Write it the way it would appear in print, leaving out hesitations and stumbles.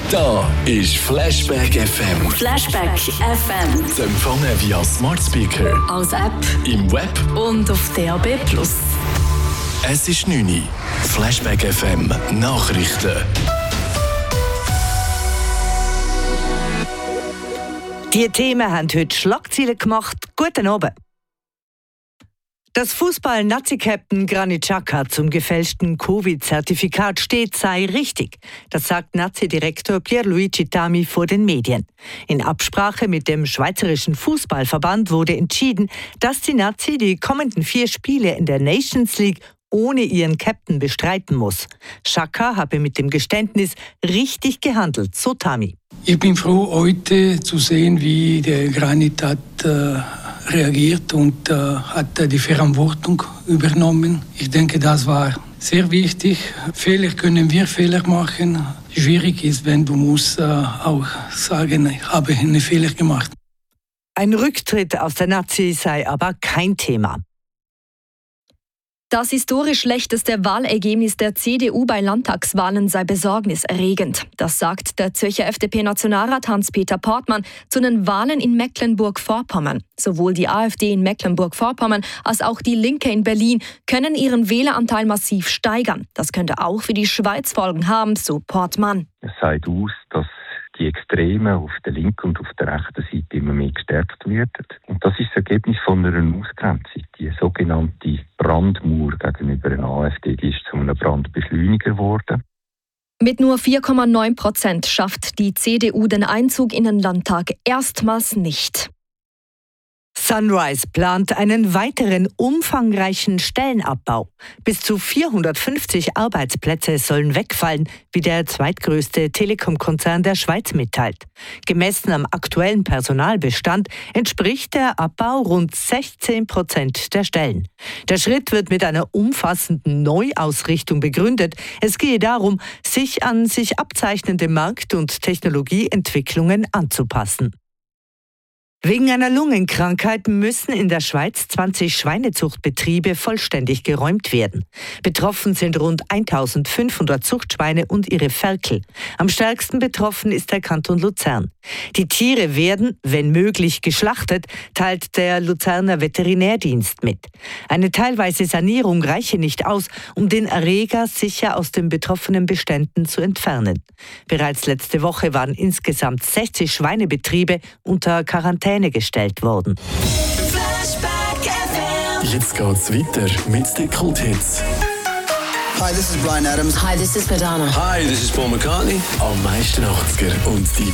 Da ist Flashback FM. Flashback FM. Zu empfangen via Smart Speaker, Als App im Web. und auf DAB+. Es ist 9 Uhr. Flashback FM Nachrichten. Die Themen haben heute Schlagzeilen gemacht. Guten Abend. Dass Fußball-Nazi-Captain Granit Xhaka zum gefälschten Covid-Zertifikat steht, sei richtig. Das sagt Nazi-Direktor Pierluigi Tami vor den Medien. In Absprache mit dem Schweizerischen Fußballverband wurde entschieden, dass die Nazi die kommenden 4 Spiele in der Nations League ohne ihren Captain bestreiten muss. Xhaka habe mit dem Geständnis richtig gehandelt, so Tami. Ich bin froh, heute zu sehen, wie der Granit hat reagiert und hat die Verantwortung übernommen. Ich denke, das war sehr wichtig. Fehler können wir Fehler machen. Schwierig ist, wenn du musst auch sagen, ich habe einen Fehler gemacht. Ein Rücktritt aus der Nazi sei aber kein Thema. Das historisch schlechteste Wahlergebnis der CDU bei Landtagswahlen sei besorgniserregend. Das sagt der Zürcher FDP-Nationalrat Hans-Peter Portmann zu den Wahlen in Mecklenburg-Vorpommern. Sowohl die AfD in Mecklenburg-Vorpommern als auch die Linke in Berlin können ihren Wähleranteil massiv steigern. Das könnte auch für die Schweiz Folgen haben, so Portmann. Es zeigt aus, dass die Extremen auf der linken und auf der rechten Seite immer mehr gestärkt werden. Und das ist das Ergebnis von einer Ausgrenzung. Die sogenannte Brandmauer gegenüber der AfD, die ist zu einem Brandbeschleuniger geworden. Mit nur 4,9% schafft die CDU den Einzug in den Landtag erstmals nicht. Sunrise plant einen weiteren umfangreichen Stellenabbau. Bis zu 450 Arbeitsplätze sollen wegfallen, wie der zweitgrößte Telekom-Konzern der Schweiz mitteilt. Gemessen am aktuellen Personalbestand entspricht der Abbau rund 16% der Stellen. Der Schritt wird mit einer umfassenden Neuausrichtung begründet. Es gehe darum, sich an sich abzeichnende Markt- und Technologieentwicklungen anzupassen. Wegen einer Lungenkrankheit müssen in der Schweiz 20 Schweinezuchtbetriebe vollständig geräumt werden. Betroffen sind rund 1500 Zuchtschweine und ihre Ferkel. Am stärksten betroffen ist der Kanton Luzern. Die Tiere werden, wenn möglich, geschlachtet, teilt der Luzerner Veterinärdienst mit. Eine teilweise Sanierung reiche nicht aus, um den Erreger sicher aus den betroffenen Beständen zu entfernen. Bereits letzte Woche waren insgesamt 60 Schweinebetriebe unter Quarantäne gestellt worden. Jetzt geht's weiter mit den Kulthits. Hi, this is Bryan Adams. Hi, this is Madonna. Hi, this is Paul McCartney. Am meisten 80er und die